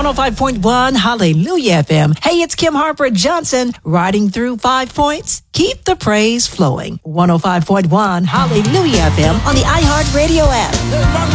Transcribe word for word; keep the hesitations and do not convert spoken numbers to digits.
one oh five point one Hallelujah F M. Hey, it's Kim Harper Johnson, riding through five points. Keep the praise flowing. one oh five point one Hallelujah F M on the iHeartRadio app.